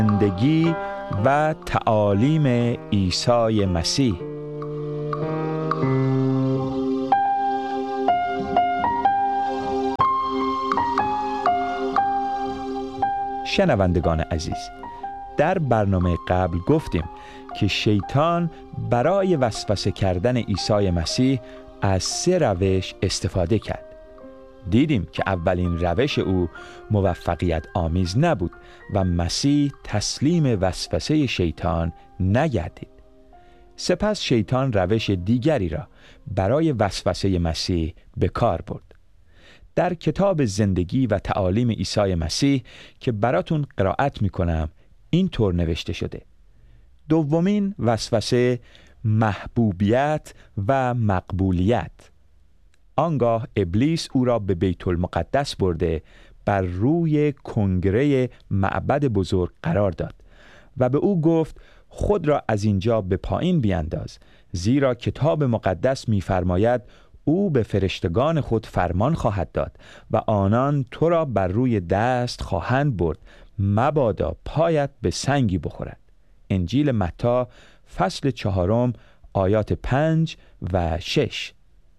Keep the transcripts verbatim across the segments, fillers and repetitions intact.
زندگی و تعالیم عیسی مسیح. شنوندگان عزیز، در برنامه قبل گفتیم که شیطان برای وسوسه کردن عیسی مسیح از سه روش استفاده کرد. دیدیم که اولین روش او موفقیت آمیز نبود و مسیح تسلیم وسوسه شیطان نگردید. سپس شیطان روش دیگری را برای وسوسه مسیح به کار برد. در کتاب زندگی و تعالیم عیسی مسیح که براتون قرائت میکنم این طور نوشته شده: دومین وسوسه محبوبیت و مقبولیت. آنگاه ابلیس او را به بیت المقدس برده بر روی کنگره معبد بزرگ قرار داد و به او گفت خود را از اینجا به پایین بیانداز، زیرا کتاب مقدس می‌فرماید او به فرشتگان خود فرمان خواهد داد و آنان تو را بر روی دست خواهند برد، مبادا پایت به سنگی بخورد. انجیل متی فصل چهارم آیات پنج و شش.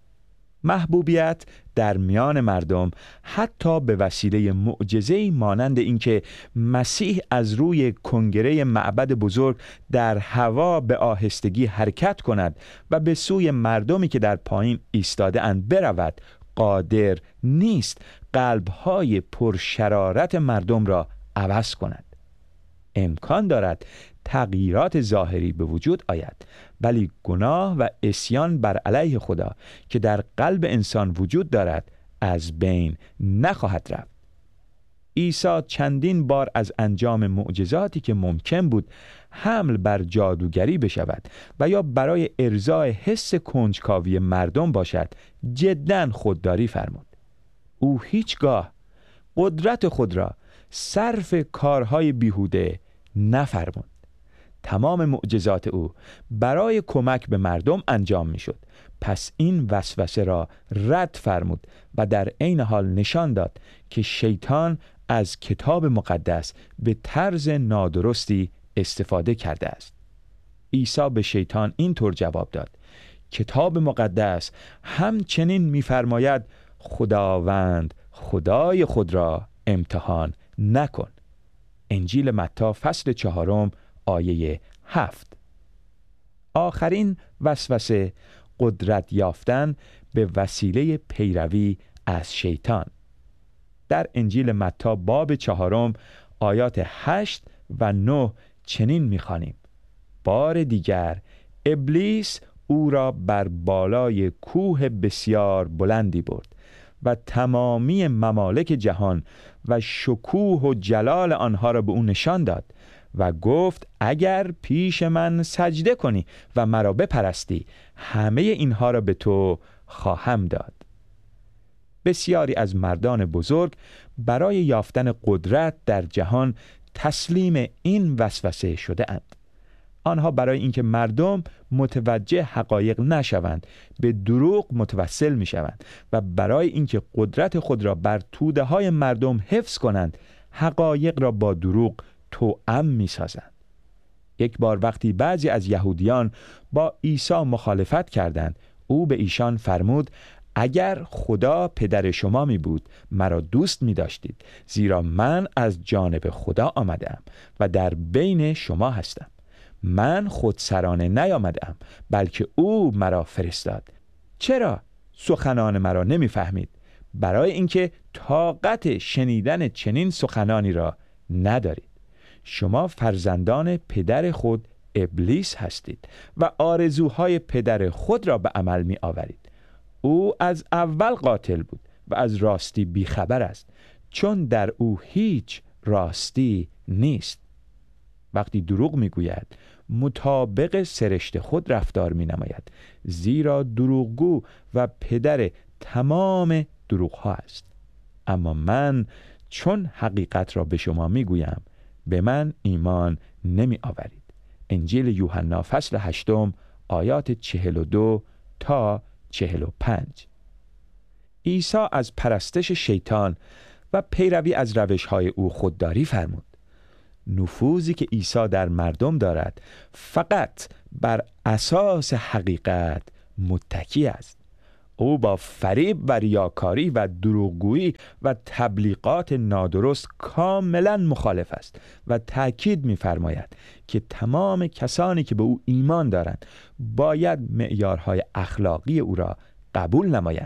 محبوبیت در میان مردم حتی به وسیله معجزه‌ای مانند اینکه مسیح از کنگره کنگره معبد بزرگ در هوا به آهستگی حرکت کند و به سوی مردمی که در پایین ایستاده اند برود، قادر نیست قلب‌های پرشرارت مردم را عوض کند. امکان دارد تغییرات ظاهری به وجود آید، ولی گناه و عصیان بر علیه خدا که در قلب انسان وجود دارد از بین نخواهد رفت. عیسی چندین بار از انجام معجزاتی که ممکن بود حمل بر جادوگری بشود و یا برای ارضای حس کنجکاوی مردم باشد جداً خودداری فرمود. او هیچگاه قدرت خود را صرف کارهای بیهوده نفرمود. تمام معجزات او برای کمک به مردم انجام می شد. پس این وسوسه را رد فرمود و در عین حال نشان داد که شیطان از کتاب مقدس به طرز نادرستی استفاده کرده است. عیسی به شیطان اینطور جواب داد: کتاب مقدس همچنین می‌فرماید خداوند خدای خود را امتحان نکن. انجیل متی فصل چهارم آیه هفت. آخرین وسوسه قدرت یافتن به وسیله پیروی از شیطان. در انجیل متی باب چهارم آیات هشت و نه چنین می‌خوانیم: بار دیگر ابلیس او را بر بالای کوه بسیار بلندی برد و تمامی ممالک جهان و شکوه و جلال آنها را به او نشان داد و گفت اگر پیش من سجده کنی و مرا بپرستی همه اینها را به تو خواهم داد. بسیاری از مردان بزرگ برای یافتن قدرت در جهان تسلیم این وسوسه شده اند. آنها برای اینکه مردم متوجه حقایق نشوند به دروغ متوسل می شوند و برای اینکه قدرت خود را بر توده های مردم حفظ کنند حقایق را با دروغ توأم می سازند. یک بار وقتی بعضی از یهودیان با عیسی مخالفت کردند، او به ایشان فرمود اگر خدا پدر شما می بود مرا دوست می داشتید، زیرا من از جانب خدا آمدم و در بین شما هستم. من خودسرانه نیامدم بلکه او مرا فرستاد. چرا سخنان مرا نمی فهمید؟ برای اینکه طاقت شنیدن چنین سخنانی را ندارید. شما فرزندان پدر خود ابلیس هستید و آرزوهای پدر خود را به عمل می آورید. او از اول قاتل بود و از راستی بیخبر است، چون در او هیچ راستی نیست. وقتی دروغ می گوید مطابق سرشت خود رفتار می نماید، زیرا دروغگو و پدر تمام دروغ ها است. اما من چون حقیقت را به شما می گویم به من ایمان نمی آورید. انجیل یوحنا فصل هشتم آیات چهل و دو تا چهل و پنج. عیسی از پرستش شیطان و پیروی از روش‌های او خودداری فرمود. نفوذی که عیسی در مردم دارد فقط بر اساس حقیقت متکی است. او با فریب و ریاکاری و دروغگویی و تبلیغات نادرست کاملا مخالف است و تأکید می‌فرماید که تمام کسانی که به او ایمان دارند باید معیارهای اخلاقی او را قبول نمایند.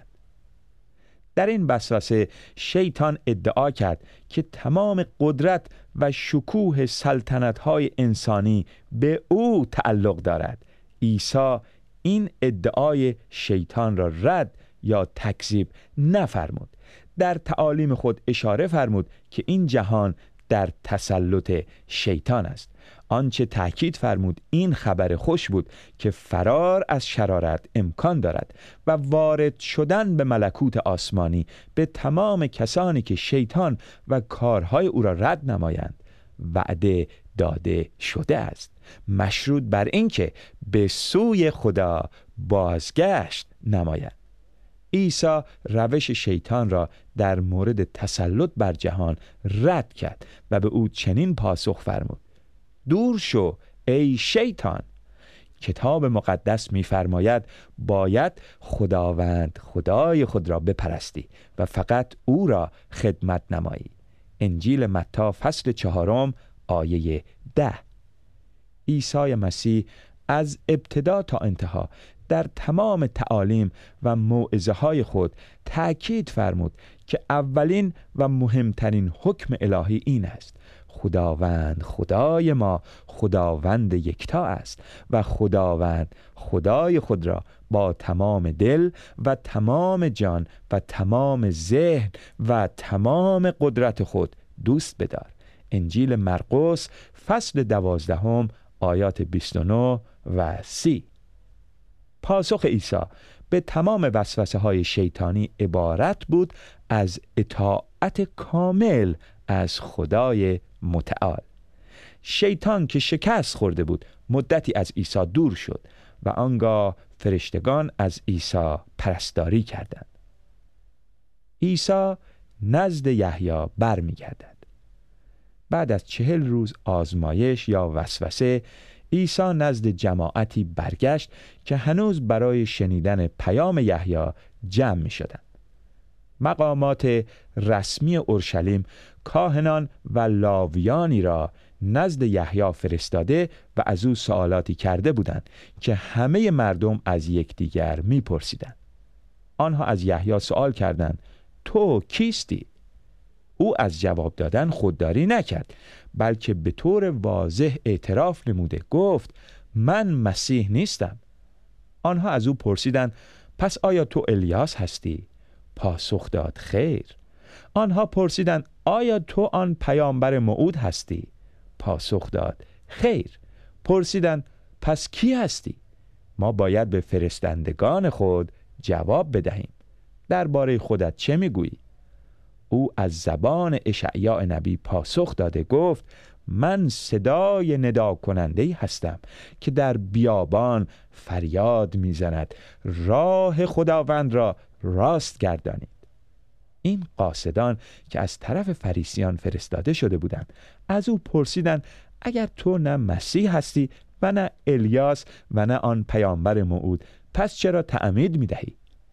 در این وسوسه شیطان ادعا کرد که تمام قدرت و شکوه سلطنت‌های انسانی به او تعلق دارد. عیسی این ادعای شیطان را رد یا تکذیب نفرمود. در تعالیم خود اشاره فرمود که این جهان در تسلط شیطان است. آنچه تأکید فرمود این خبر خوش بود که فرار از شرارت امکان دارد و وارد شدن به ملکوت آسمانی به تمام کسانی که شیطان و کارهای او را رد نمایند وعده داده شده است، مشروط بر اینکه به سوی خدا بازگشت نمایند. عیسی روش شیطان را در مورد تسلط بر جهان رد کرد و به او چنین پاسخ فرمود: دور شو ای شیطان. کتاب مقدس می‌فرماید باید خداوند خدای خود را بپرستی و فقط او را خدمت نمایی. انجیل متی فصل چهارم آیه ده. عیسی مسیح از ابتدا تا انتها در تمام تعالیم و موعظه‌های خود تأکید فرمود که اولین و مهمترین حکم الهی این است: خداوند خدای ما خداوند یکتا است و خداوند خدای خود را با تمام دل و تمام جان و تمام ذهن و تمام قدرت خود دوست بدار. انجیل مرقس فصل دوازدهم آیات بیست و نه و سی. پاسخ عیسی به تمام وسوسه های شیطانی عبارت بود از اطاعت کامل از خدای متعال. شیطان که شکست خورده بود مدتی از عیسی دور شد و آنگاه فرشتگان از عیسی پرستاری کردند. عیسی نزد یحیی برمیگردد. بعد از چهل روز آزمایش یا وسوسه، عیسی نزد جماعتی برگشت که هنوز برای شنیدن پیام یحیی جمع می شدند. مقامات رسمی اورشلیم کاهنان و لاویانی را نزد یحیی فرستاده و از او سوالاتی کرده بودند که همه مردم از یکدیگر می‌پرسیدند. آنها از یحیی سوال کردند: تو کیستی؟ او از جواب دادن خودداری نکرد، بلکه به طور واضح اعتراف نموده گفت: من مسیح نیستم. آنها از او پرسیدند: پس آیا تو الیاس هستی؟ پاسخ داد: خیر. آنها پرسیدند: آیا تو آن پیامبر موعود هستی؟ پاسخ داد: خیر. پرسیدند: پس کی هستی؟ ما باید به فرستندگان خود جواب بدهیم. درباره خودت چه میگویی؟ او از زبان اشعیا نبی پاسخ داده گفت: من صدای ندا کننده هستم که در بیابان فریاد میزند راه خداوند را راست گردانید. این قاصدان که از طرف فریسیان فرستاده شده بودند از او پرسیدند: اگر تو نه مسیح هستی و نه الیاس و نه آن پیامبر موعود، پس چرا تعمید میدهی؟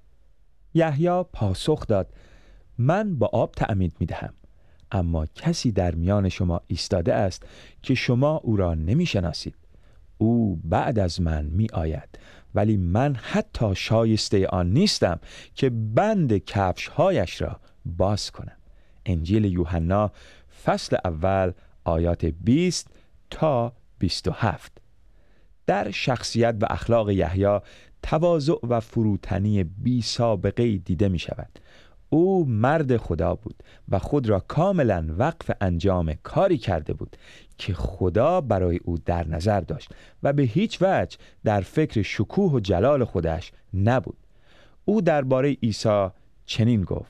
یحیی پاسخ داد: من با آب تعمید میدهم، اما کسی در میان شما ایستاده است که شما او را نمیشناسید. او بعد از من می آید، ولی من حتی شایسته آن نیستم که بند کفش‌هایش را باز کنم. انجیل یوحنا فصل اول آیات بیست تا بیست و هفت. در شخصیت و اخلاق یحیی تواضع و فروتنی بی سابقه دیده می شود. او مرد خدا بود و خود را کاملا وقف انجام کاری کرده بود که خدا برای او در نظر داشت و به هیچ وجه در فکر شکوه و جلال خودش نبود. او درباره عیسی چنین گفت: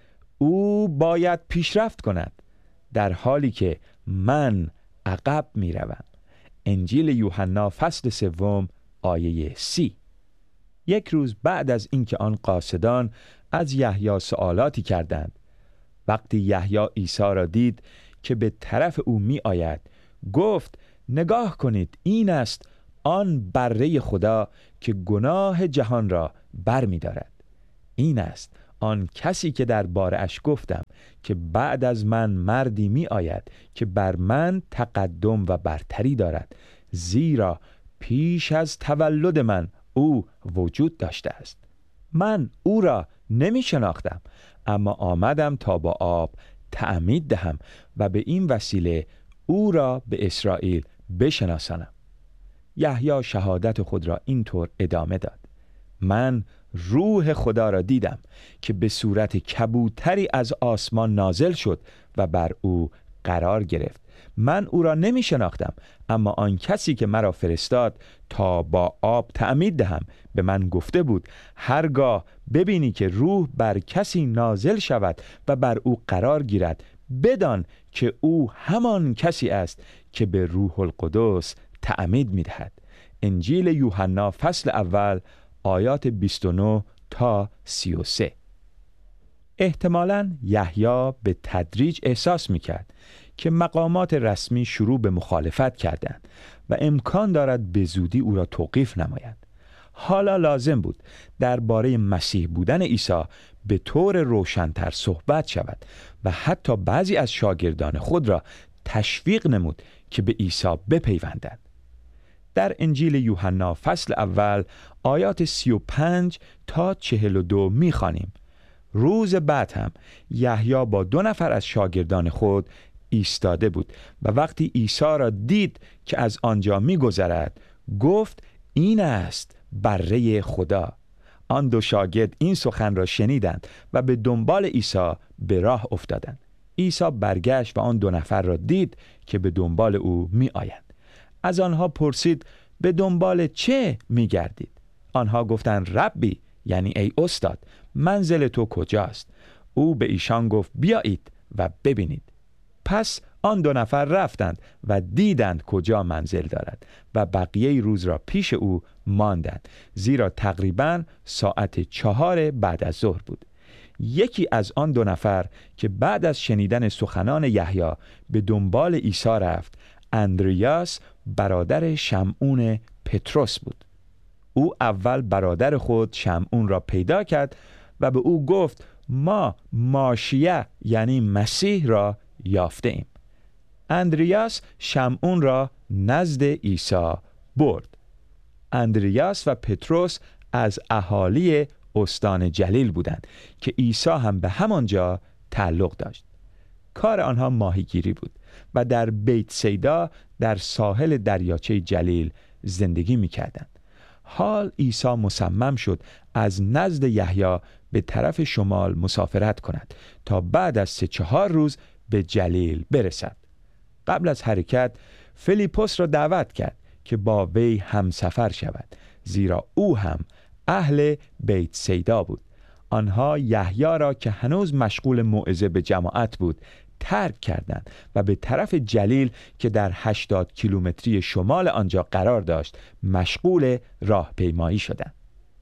او باید پیشرفت کند در حالی که من عقب می روم. انجیل یوحنا فصل سوم آیه سی. یک روز بعد از اینکه آن قاصدان از یحیی سوالاتی کردند، وقتی یحیی عیسی را دید که به طرف او می آید، گفت نگاه کنید، این است آن بره خدا که گناه جهان را بر می دارد. این است آن کسی که در بارش گفتم که بعد از من مردی می آید که بر من تقدم و برتری دارد، زیرا پیش از تولد من او وجود داشته است. من او را نمی شناختم، اما آمدم تا با آب تعمید دهم و به این وسیله او را به اسرائیل بشناسانم. یحیی شهادت خود را اینطور ادامه داد: من روح خدا را دیدم که به صورت کبوتری از آسمان نازل شد و بر او قرار گرفت. من او را نمی شناختم، اما آن کسی که مرا فرستاد تا با آب تعمید دهم به من گفته بود: هرگاه ببینی که روح بر کسی نازل شود و بر او قرار گیرد، بدان که او همان کسی است که به روح القدس تعمید می دهد. انجیل یوحنا فصل اول آیات بیست و نه تا سی و سه. احتمالاً یحیی به تدریج احساس می کرد که مقامات رسمی شروع به مخالفت کردند و امکان دارد به زودی او را توقیف نمایند. حالا لازم بود درباره مسیح بودن عیسی به طور روشن‌تر صحبت شود و حتی بعضی از شاگردان خود را تشویق نمود که به عیسی بپیوندند. در انجیل یوحنا فصل اول آیات سی و پنج تا چهل و دو می‌خوانیم: روز بعد هم یحیی با دو نفر از شاگردان خود ایستاده بود و وقتی عیسی را دید که از آنجا می‌گذرد، گفت این است بره خدا. آن دو شاگرد این سخن را شنیدند و به دنبال عیسی به راه افتادند. عیسی برگشت و آن دو نفر را دید که به دنبال او می‌آیند. از آنها پرسید: به دنبال چه می‌گردید؟ آنها گفتند: ربی، یعنی ای استاد، منزل تو کجاست؟ او به ایشان گفت: بیایید و ببینید. پس آن دو نفر رفتند و دیدند کجا منزل دارد و بقیه روز را پیش او ماندند، زیرا تقریباً ساعت چهار بعد از ظهر بود. یکی از آن دو نفر که بعد از شنیدن سخنان یحیی به دنبال عیسی رفت، اندریاس برادر شمعون پتروس بود. او اول برادر خود شمعون را پیدا کرد و به او گفت: ما ماشیه، یعنی مسیح را یافته ایم. اندریاس شمعون را نزد عیسی برد. اندریاس و پتروس از اهالی استان جلیل بودند که عیسی هم به همانجا تعلق داشت. کار آنها ماهیگیری بود و در بیت سیدا در ساحل دریاچه جلیل زندگی می‌کردند. حال عیسی مصمم شد از نزد یحیی به طرف شمال مسافرت کند تا بعد از سه چهار روز به جلیل برسد. قبل از حرکت فیلیپوس را دعوت کرد که با وی همسفر شود، زیرا او هم اهل بیت سیدا بود. آنها یحیی را که هنوز مشغول موعظه به جماعت بود ترک کردند و به طرف جلیل که در هشتاد کیلومتری شمال آنجا قرار داشت مشغول راهپیمایی شدند.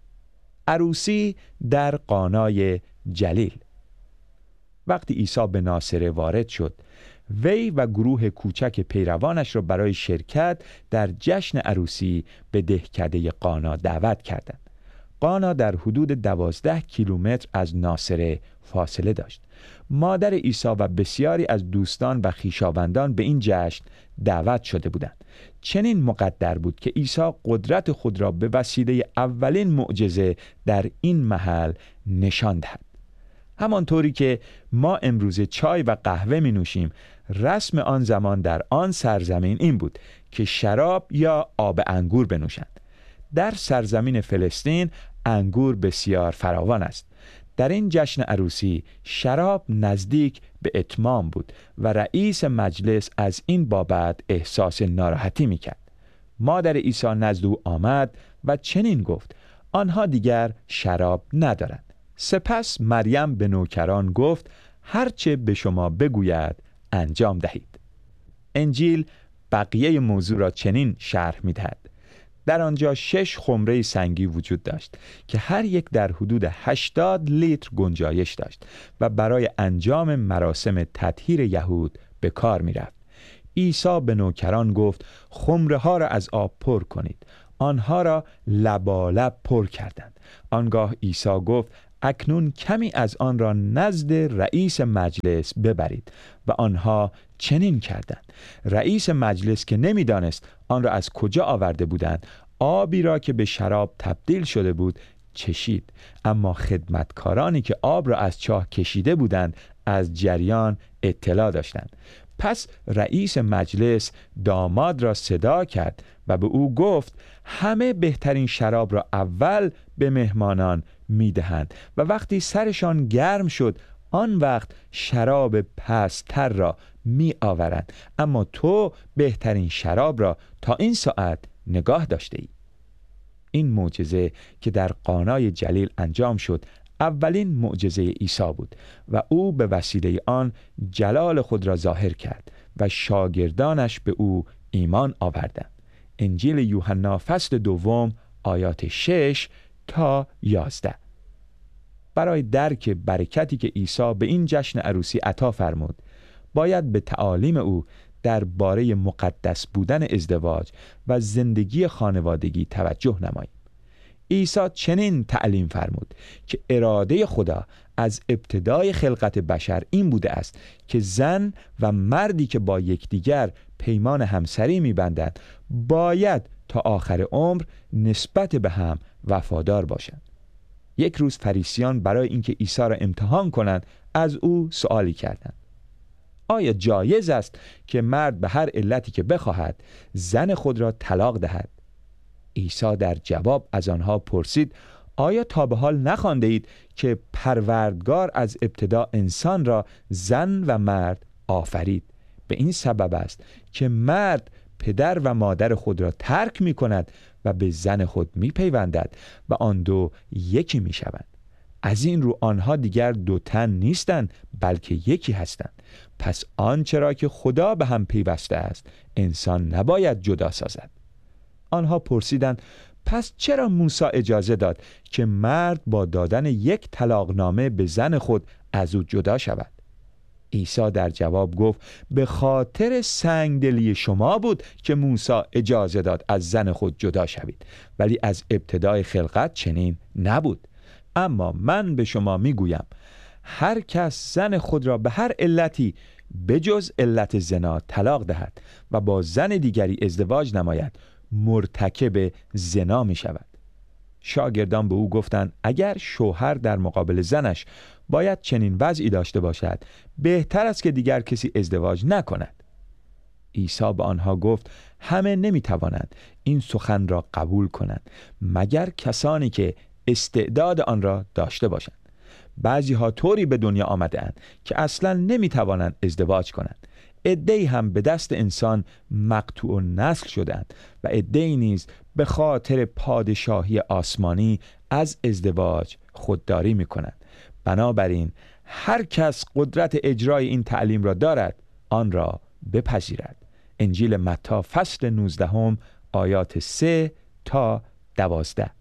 عروسی در قانای جلیل. وقتی عیسی به ناصره وارد شد، وی و گروه کوچک پیروانش را برای شرکت در جشن عروسی به دهکده قانا دعوت کردند. قانا در حدود دوازده کیلومتر از ناصره فاصله داشت. مادر عیسی و بسیاری از دوستان و خویشاوندان به این جشن دعوت شده بودند. چنین مقدر بود که عیسی قدرت خود را به وسیله اولین معجزه در این محل نشان دهد. همانطوری که ما امروز چای و قهوه می نوشیم، رسم آن زمان در آن سرزمین این بود که شراب یا آب انگور بنوشند. در سرزمین فلسطین انگور بسیار فراوان است. در این جشن عروسی شراب نزدیک به اتمام بود و رئیس مجلس از این بابت احساس ناراحتی میکرد. مادر عیسی نزد او آمد و چنین گفت: آنها دیگر شراب ندارند. سپس مریم به نوکران گفت: هرچه به شما بگوید انجام دهید. انجیل بقیه موضوع را چنین شرح می‌دهد: در آنجا شش خمره سنگی وجود داشت که هر یک در حدود هشتاد لیتر گنجایش داشت و برای انجام مراسم تطهیر یهود به کار می رفت. عیسی به نوکران گفت خمره ها را از آب پر کنید. آنها را لبالب پر کردند. آنگاه عیسی گفت اکنون کمی از آن را نزد رئیس مجلس ببرید و آنها چنین کردند. رئیس مجلس که نمیدانست آن را از کجا آورده بودند، آبی را که به شراب تبدیل شده بود چشید، اما خدمتکارانی که آب را از چاه کشیده بودند از جریان اطلاع داشتند. پس رئیس مجلس داماد را صدا کرد و به او گفت همه بهترین شراب را اول به مهمانان میدهند و وقتی سرشان گرم شد آن وقت شراب پست‌تر را می آورند، اما تو بهترین شراب را تا این ساعت نگاه داشته ای. این معجزه که در قانای جلیل انجام شد اولین معجزه عیسی بود و او به وسیله آن جلال خود را ظاهر کرد و شاگردانش به او ایمان آوردند. انجیل یوحنا فصل دوم آیات شش تا یازده. برای درک برکتی که عیسی به این جشن عروسی عطا فرمود، باید به تعالیم او درباره مقدس بودن ازدواج و زندگی خانوادگی توجه نماییم. عیسی چنین تعلیم فرمود که اراده خدا از ابتدای خلقت بشر این بوده است که زن و مردی که با یکدیگر پیمان همسری می‌بندند باید تا آخر عمر نسبت به هم وفادار باشند. یک روز فریسیان برای اینکه عیسی را امتحان کنند از او سوالی کردند: آیا جایز است که مرد به هر علتی که بخواهد زن خود را طلاق دهد؟ عیسی در جواب از آنها پرسید: آیا تا به حال نخوانده اید که پروردگار از ابتدا انسان را زن و مرد آفرید؟ به این سبب است که مرد پدر و مادر خود را ترک می کند و به زن خود می پیوندد و آن دو یکی می شوند. از این رو آنها دیگر دو تن نیستند بلکه یکی هستند. پس آنچه را که خدا به هم پیوسته است انسان نباید جدا سازد. آنها پرسیدند: پس چرا موسی اجازه داد که مرد با دادن یک طلاقنامه به زن خود از او جدا شود؟ عیسی در جواب گفت: به خاطر سنگدلی شما بود که موسی اجازه داد از زن خود جدا شوید، ولی از ابتدای خلقت چنین نبود. اما من به شما میگویم هر کس زن خود را به هر علتی بجز علت زنا طلاق دهد و با زن دیگری ازدواج نماید مرتکب زنا می شود. شاگردان به او گفتند: اگر شوهر در مقابل زنش باید چنین وضعی داشته باشد، بهتر است که دیگر کسی ازدواج نکند. عیسی به آنها گفت: همه نمی توانند این سخن را قبول کنند مگر کسانی که استعداد آن را داشته باشند. بعضی ها طوری به دنیا آمدند که اصلا نمی توانند ازدواج کنند. عده‌ای هم به دست انسان مقطوع نسل شدند و عده‌ای نیز به خاطر پادشاهی آسمانی از ازدواج خودداری می کنند. بنابراین هر کس قدرت اجرای این تعلیم را دارد آن را بپذیرد. انجیل متی فصل نوزدهم آیات سه تا دوازده.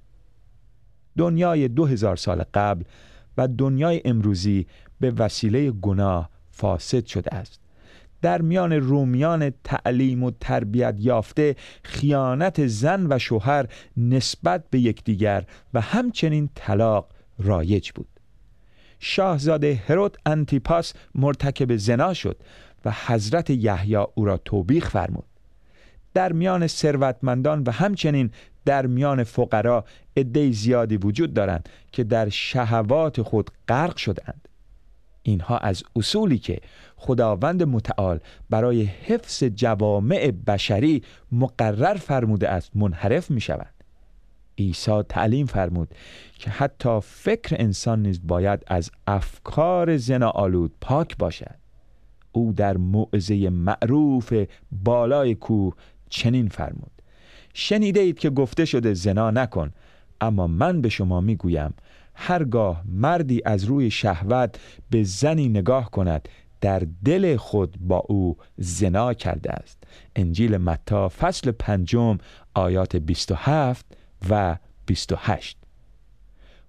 دنیای دو هزار سال قبل و دنیای امروزی به وسیله گناه فاسد شده است. در میان رومیان تعلیم و تربیت یافته خیانت زن و شوهر نسبت به یکدیگر و همچنین طلاق رایج بود. شاهزاده هرود انتیپاس مرتکب زنا شد و حضرت یحیی او را توبیخ فرمود. در میان ثروتمندان و همچنین در میان فقرا عده زیادی وجود دارند که در شهوات خود غرق شدند. اینها از اصولی که خداوند متعال برای حفظ جوامع بشری مقرر فرموده است منحرف می شوند. عیسی تعلیم فرمود که حتی فکر انسان نیز باید از افکار زناآلود پاک باشد. او در موعظه معروف بالای کوه چنین فرمود: شنیده اید که گفته شده زنا نکن، اما من به شما میگویم هرگاه مردی از روی شهوت به زنی نگاه کند در دل خود با او زنا کرده است. انجیل متی فصل پنجم آیات بیست و هفت و بیست و هشت.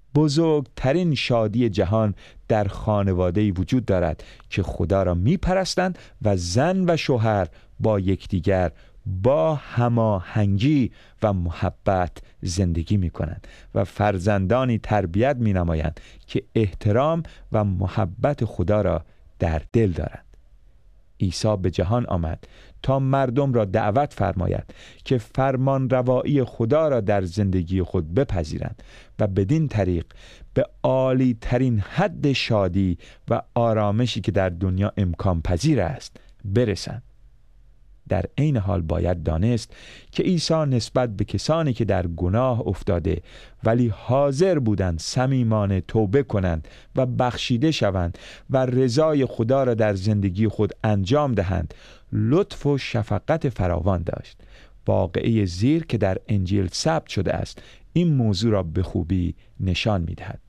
بزرگترین شادی جهان در خانواده‌ای وجود دارد که خدا را می‌پرستند و زن و شوهر با یکدیگر با هماهنگی و محبت زندگی می‌کنند و فرزندانی تربیت می‌نمایند که احترام و محبت خدا را در دل دارند. عیسی به جهان آمد تا مردم را دعوت فرماید که فرمان روایی خدا را در زندگی خود بپذیرند و بدین طریق به عالی ترین حد شادی و آرامشی که در دنیا امکان پذیر است برسند. در عین حال باید دانست که عیسی نسبت به کسانی که در گناه افتاده ولی حاضر بودند صمیمانه توبه کنند و بخشیده شوند و رضای خدا را در زندگی خود انجام دهند لطف و شفقت فراوان داشت. واقعه زیر که در انجیل ثبت شده است این موضوع را به خوبی نشان می‌دهد.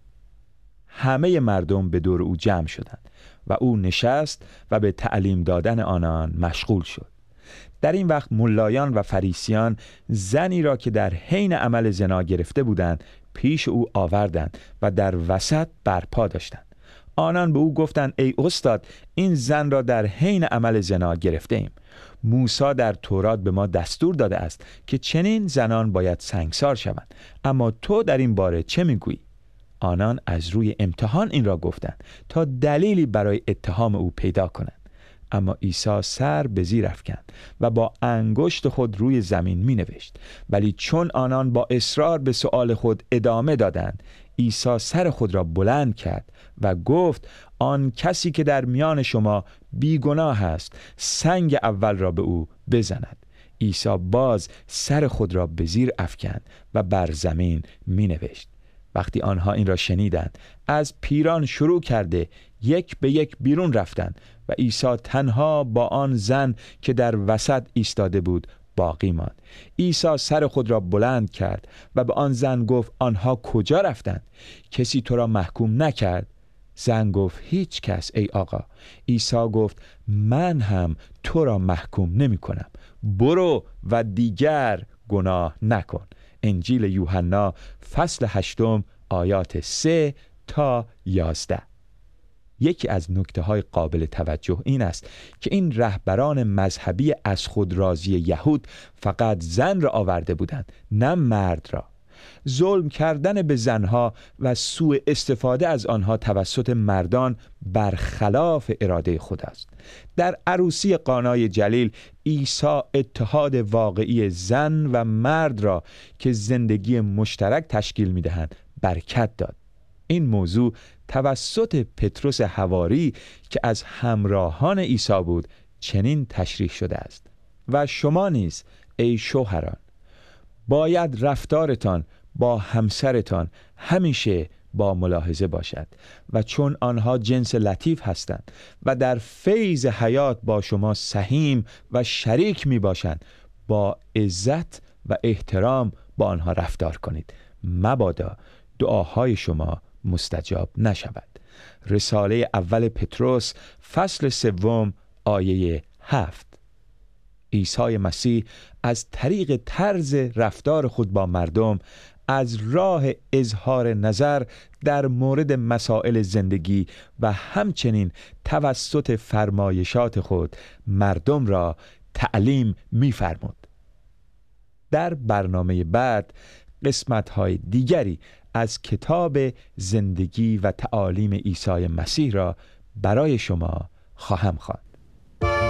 همه مردم به دور او جمع شدند و او نشست و به تعلیم دادن آنان مشغول شد. در این وقت ملایان و فریسیان زنی را که در حین عمل زنا گرفته بودند پیش او آوردند و در وسط برپا داشتند. آنان به او گفتند ای استاد، این زن را در حین عمل زنا گرفته ایم. موسی در تورات به ما دستور داده است که چنین زنان باید سنگسار شوند، اما تو در این باره چه میگویی؟ آنان از روی امتحان این را گفتند تا دلیلی برای اتهام او پیدا کنند. اما عیسی سر به زیر افکند و با انگشت خود روی زمین می نوشت. ولی چون آنان با اصرار به سؤال خود ادامه دادند، عیسی سر خود را بلند کرد و گفت آن کسی که در میان شما بیگناه است سنگ اول را به او بزند. عیسی باز سر خود را به زیر افکند و بر زمین می نوشت. وقتی آنها این را شنیدند از پیران شروع کرده یک به یک بیرون رفتند و عیسی تنها با آن زن که در وسط ایستاده بود باقی ماند. عیسی سر خود را بلند کرد و به آن زن گفت آنها کجا رفتند؟ کسی تو را محکوم نکرد؟ زن گفت هیچ کس ای آقا. عیسی گفت من هم تو را محکوم نمی کنم. برو و دیگر گناه نکن. انجیل یوحنا فصل هشتم آیات سه تا یازده. یکی از نکته‌های قابل توجه این است که این رهبران مذهبی از خود راضی یهود فقط زن را آورده بودند، نه مرد را. ظلم کردن به زنها و سوء استفاده از آنها توسط مردان برخلاف اراده خداست. در عروسی قانای جلیل عیسی اتحاد واقعی زن و مرد را که زندگی مشترک تشکیل می‌دهند برکت داد. این موضوع توسط پتروس حواری که از همراهان عیسی بود چنین تشریح شده است. و شما نیز ای شوهران باید رفتارتان با همسرتان همیشه با ملاحظه باشد و چون آنها جنس لطیف هستند و در فیض حیات با شما سهیم و شریک می باشند با عزت و احترام با آنها رفتار کنید، مبادا دعاهای شما مستجاب نشود. رساله اول پتروس فصل سوم آیه هفت. عیسی مسیح از طریق طرز رفتار خود با مردم از راه اظهار نظر در مورد مسائل زندگی و همچنین توسط فرمایشات خود مردم را تعلیم می‌فرمود. در برنامه بعد قسمت‌های دیگری از کتاب زندگی و تعالیم عیسی مسیح را برای شما خواهم خواند.